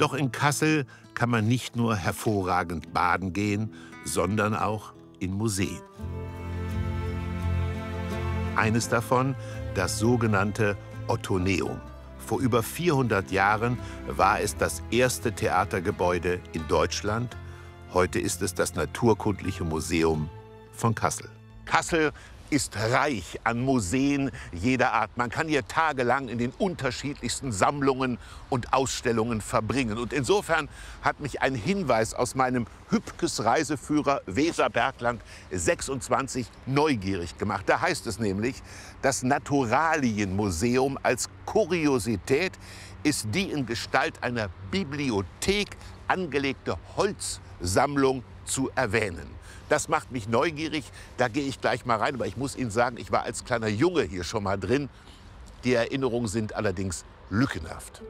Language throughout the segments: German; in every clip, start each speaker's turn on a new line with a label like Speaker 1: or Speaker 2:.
Speaker 1: Doch in Kassel kann man nicht nur hervorragend baden gehen, sondern auch in Museen. Eines davon, das sogenannte Ottoneum. Vor über 400 Jahren war es das erste Theatergebäude in Deutschland. Heute ist es das Naturkundliche Museum von Kassel. Kassel ist reich an Museen jeder Art. Man kann hier tagelang in den unterschiedlichsten Sammlungen und Ausstellungen verbringen. Und insofern hat mich ein Hinweis aus meinem Hübkes Reiseführer Weserbergland 26 neugierig gemacht. Da heißt es nämlich, das Naturalienmuseum als Kuriosität ist die in Gestalt einer Bibliothek angelegte Holzsammlung zu erwähnen. Das macht mich neugierig, da gehe ich gleich mal rein. Aber ich muss Ihnen sagen, ich war als kleiner Junge hier schon mal drin. Die Erinnerungen sind allerdings lückenhaft.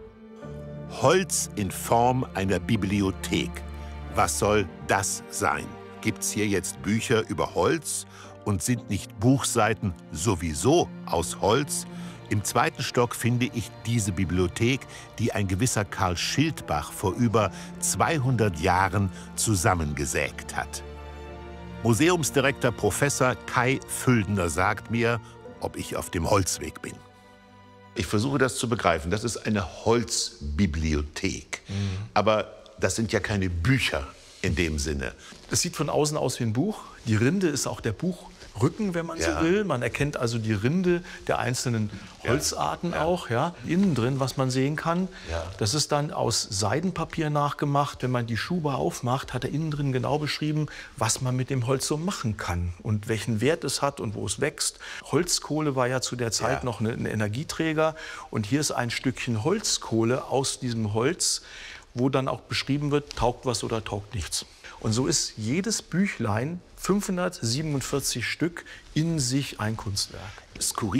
Speaker 1: Holz in Form einer Bibliothek. Was soll das sein? Gibt's hier jetzt Bücher über Holz? Und sind nicht Buchseiten sowieso aus Holz? Im zweiten Stock finde ich diese Bibliothek, die ein gewisser Karl Schildbach vor über 200 Jahren zusammengesägt hat. Museumsdirektor Professor Kai Füldner sagt mir, ob ich auf dem Holzweg bin. Ich versuche das zu begreifen. Das ist eine Holzbibliothek. Aber das sind ja keine Bücher in dem Sinne.
Speaker 2: Es sieht von außen aus wie ein Buch. Die Rinde ist auch der Buchrücken, wenn man so will. Man erkennt also die Rinde der einzelnen Holzarten auch. Ja. Innen drin, was man sehen kann, das ist dann aus Seidenpapier nachgemacht. Wenn man die Schube aufmacht, hat er innen drin genau beschrieben, was man mit dem Holz so machen kann und welchen Wert es hat und wo es wächst. Holzkohle war ja zu der Zeit noch ein Energieträger. Und hier ist ein Stückchen Holzkohle aus diesem Holz, wo dann auch beschrieben wird, taugt was oder taugt nichts. Und so ist jedes Büchlein, 547 Stück, in sich ein Kunstwerk.
Speaker 1: Skurril